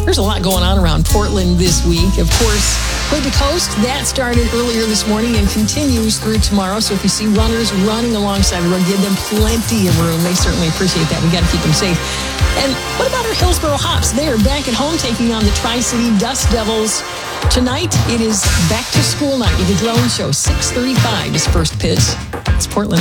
There's a lot going on around Portland this week. Of course, Hood to Coast, that started earlier this morning and continues through tomorrow. So if you see runners running alongside the road, give them plenty of room. They certainly appreciate that. We got to keep them safe. And what about our Hillsboro Hops? They are back at home taking on the Tri-City Dust Devils. Tonight, it is back to school night with a drone show. 6:35 is first pitch. It's Portland.